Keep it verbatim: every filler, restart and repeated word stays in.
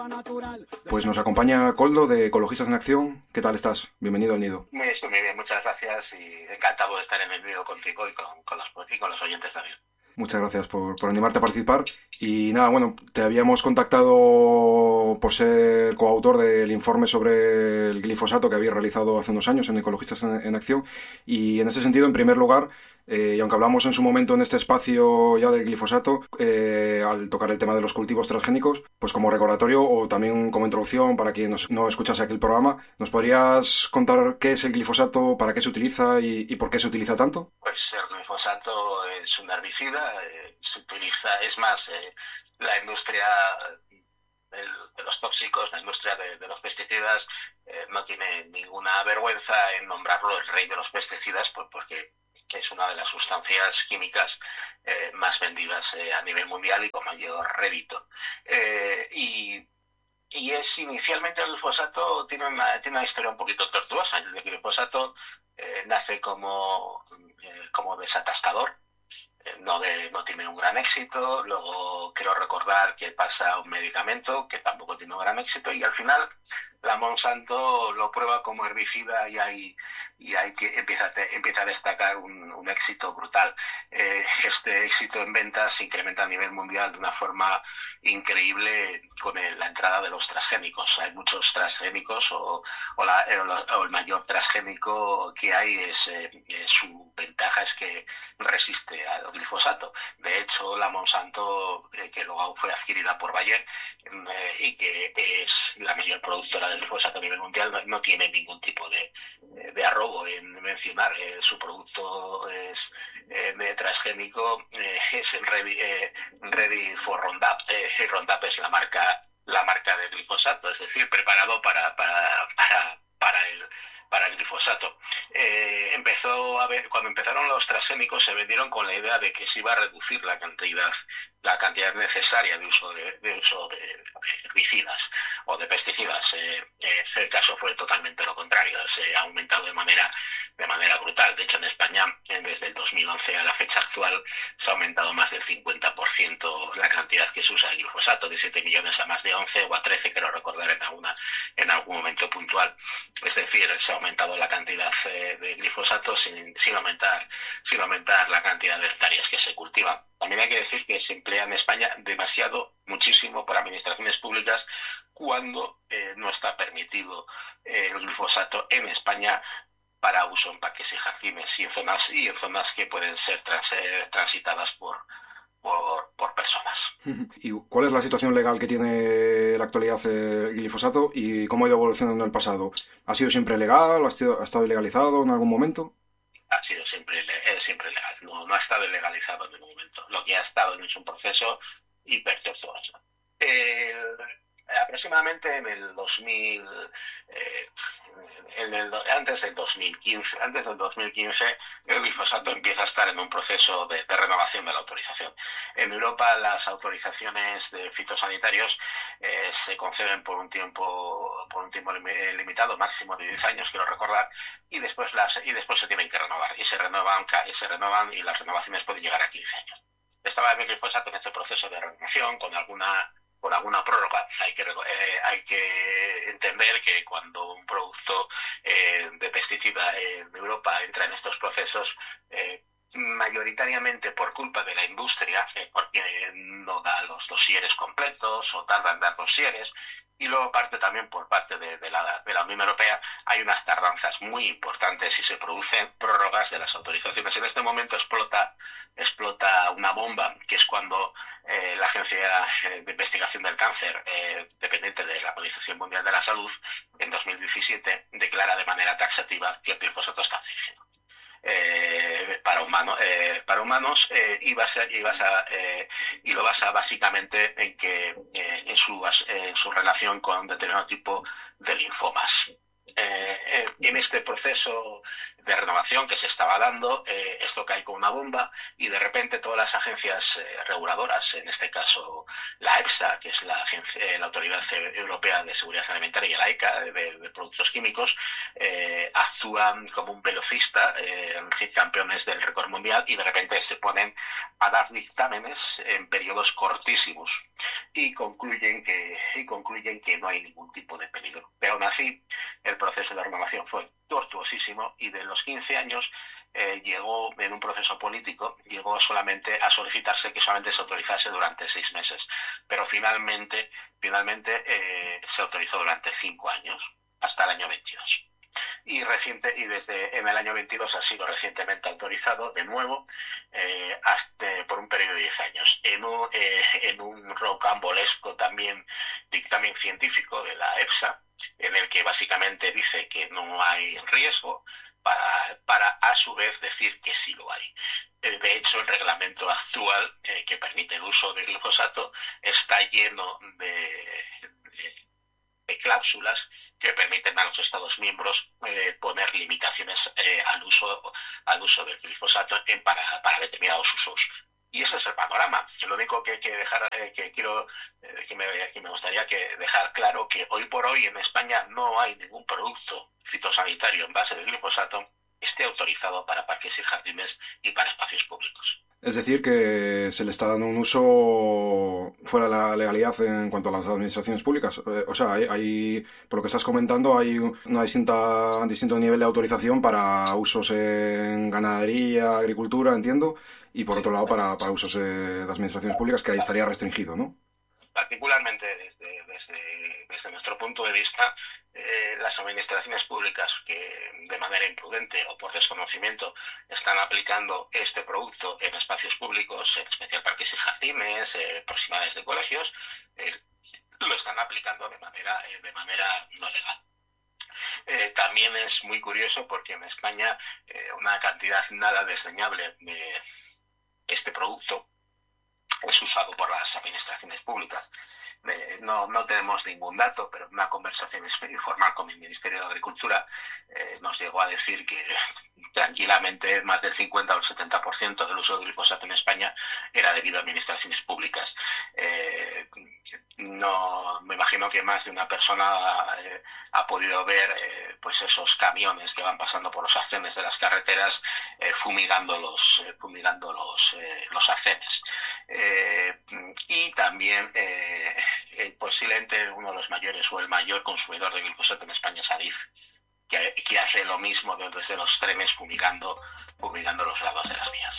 Pues nos acompaña Koldo de Ecologistas en Acción. ¿Qué tal estás? Bienvenido al nido. Muy, estoy muy bien, muchas gracias y encantado de estar en el nido contigo y con, con, los, y con los oyentes también. Muchas gracias por, por animarte a participar. Y nada, bueno, te habíamos contactado por ser coautor del informe sobre el glifosato que había realizado hace unos años en Ecologistas en, en Acción. Y en ese sentido, en primer lugar, eh, y aunque hablamos en su momento en este espacio ya del glifosato, eh, al tocar el tema de los cultivos transgénicos, pues como recordatorio o también como introducción para quien nos, no escuchase aquel programa, ¿nos podrías contar qué es el glifosato, para qué se utiliza y, y por qué se utiliza tanto? Pues el glifosato es un herbicida, eh, se utiliza, es más, eh, la industria de, de los tóxicos, la industria de, de los pesticidas, eh, no tiene ninguna vergüenza en nombrarlo el rey de los pesticidas, pues porque es una de las sustancias químicas eh, más vendidas eh, a nivel mundial y con mayor rédito. Eh, y Y es inicialmente el glifosato tiene una, tiene una historia un poquito tortuosa. El glifosato eh, nace como, eh, como desatascador, eh, no, de, no tiene un gran éxito. Luego quiero recordar que pasa a un medicamento que tampoco tiene un gran éxito y al final la Monsanto lo prueba como herbicida y ahí, y ahí empieza, a te, empieza a destacar un, un éxito brutal. Eh, este éxito en ventas se incrementa a nivel mundial de una forma increíble con el, la entrada de los transgénicos. Hay muchos transgénicos o, o, la, o el mayor transgénico que hay es, eh, su ventaja es que resiste al glifosato. De hecho, la Monsanto, eh, que luego fue adquirida por Bayer eh, y que es la mayor productora del glifosato a nivel mundial, no, no tiene ningún tipo de, de arrobo en mencionar eh, su producto es eh, de transgénico, eh, es el Ready, eh, Ready for Roundup. Eh, Roundup es la marca la marca de glifosato, es decir, preparado para para para para el para el glifosato. Eh, empezó a ver, cuando empezaron los transgénicos se vendieron con la idea de que se iba a reducir la cantidad la cantidad necesaria de uso de, de uso de, de herbicidas o de pesticidas. Eh, eh, el caso fue totalmente lo contrario, se ha aumentado de manera de manera brutal. De hecho, en España, desde el dos mil once a la fecha actual, se ha aumentado más del cincuenta por ciento la cantidad que se usa de glifosato, de siete millones a más de once o a trece, quiero recordar en alguna en algún momento puntual. Es decir, se ha aumentado la cantidad eh, de glifosato sin, sin aumentar sin aumentar la cantidad de hectáreas que se cultivan. También hay que decir que se emplea en España demasiado, muchísimo, por administraciones públicas cuando eh, no está permitido eh, el glifosato en España para uso en parques y jardines y en zonas y en zonas que pueden ser trans, eh, transitadas por, por por personas. ¿Y cuál es la situación legal que tiene en la actualidad el glifosato y cómo ha ido evolucionando en el pasado? ¿Ha sido siempre legal? ¿Ha, sido, ha estado ilegalizado en algún momento? Ha sido siempre, es siempre legal, no, no ha estado ilegalizado en ningún momento. Lo que ha estado es un proceso hipertortuoso. Eh, aproximadamente en el dos mil, eh, en el, antes del dos mil quince, antes del dos mil quince, el glifosato empieza a estar en un proceso de, de renovación de la autorización. En Europa las autorizaciones de fitosanitarios eh, se conceden por un tiempo, por un tiempo limitado, máximo de diez años, quiero recordar, y después las, y después se tienen que renovar y se renuevan, y se renuevan y las renovaciones pueden llegar a quince años. Estaba el glifosato en este proceso de renovación con alguna por alguna prórroga. Hay que, eh, hay que entender que cuando un producto eh, de pesticida eh, de Europa entra en estos procesos, eh, mayoritariamente por culpa de la industria, eh, porque no da los dosieres completos o tarda en dar dosieres, y luego parte también por parte de, de, la, de la Unión Europea, hay unas tardanzas muy importantes y se producen prórrogas de las autorizaciones. En este momento explota, explota una bomba, que es cuando eh, la Agencia de Investigación del Cáncer, eh, dependiente de la Organización Mundial de la Salud, en dos mil diecisiete declara de manera taxativa que el glifosato es cancerígeno. Eh, para humanos eh, para humanos eh, y, basa, y, basa, eh, y lo basa básicamente en que eh, en, su, en su relación con determinado tipo de linfomas. Eh, en este proceso de renovación que se estaba dando, eh, esto cae como una bomba y de repente todas las agencias eh, reguladoras, en este caso la EFSA, que es la, agencia, eh, la Autoridad Europea de Seguridad Alimentaria, y la ECA, de, de Productos Químicos, eh, actúan como un velocista, eh, campeones del récord mundial, y de repente se ponen a dar dictámenes en periodos cortísimos y concluyen que, y concluyen que no hay ningún tipo de peligro. Pero aún así, el proceso de renovación fue tortuosísimo y de los quince años eh, llegó en un proceso político, llegó solamente a solicitarse que solamente se autorizase durante seis meses, pero finalmente, finalmente eh, se autorizó durante cinco años, hasta el año veintidós. Y, reciente, y desde en el año veintidós ha sido recientemente autorizado de nuevo eh, hasta, por un periodo de diez años en un, eh, en un rocambolesco también dictamen científico de la EFSA, en el que básicamente dice que no hay riesgo para, para a su vez decir que sí lo hay. De hecho, el reglamento actual eh, que permite el uso del glifosato está lleno de, de cláusulas que permiten a los Estados miembros eh, poner limitaciones eh, al uso al uso del glifosato en, para, para determinados usos. Y ese es el panorama. Lo único que, que dejar eh, que quiero eh, que, me, que me gustaría que dejar claro que hoy por hoy en España no hay ningún producto fitosanitario en base de glifosato esté autorizado para parques y jardines y para espacios públicos. Es decir, que se le está dando un uso fuera de la legalidad en cuanto a las administraciones públicas. O sea, hay, hay por lo que estás comentando, hay una distinta, un distinto nivel de autorización para usos en ganadería, agricultura, entiendo, y por sí. otro lado para, para usos de administraciones públicas, que ahí estaría restringido, ¿no? Particularmente desde, desde, desde nuestro punto de vista, eh, las administraciones públicas que de manera imprudente o por desconocimiento están aplicando este producto en espacios públicos, en especial parques y jardines, eh, proximidades de colegios, eh, lo están aplicando de manera, eh, de manera no legal. Eh, también es muy curioso porque en España eh, una cantidad nada desdeñable de este producto es usado por las administraciones públicas. Eh, no, no tenemos ningún dato, pero en una conversación informal con el Ministerio de Agricultura eh, nos llegó a decir que tranquilamente más del cincuenta o el setenta por ciento del uso de glifosato en España era debido a administraciones públicas. Eh, no, me imagino que más de una persona eh, ha podido ver eh, pues esos camiones que van pasando por los arcenes de las carreteras eh, fumigando los, eh, fumigando los, eh, los arcenes. Eh, y también eh, eh, posiblemente uno de los mayores o el mayor consumidor de glifosato en España es Adif, que, que hace lo mismo desde los trenes fumigando, fumigando los lados de las vías.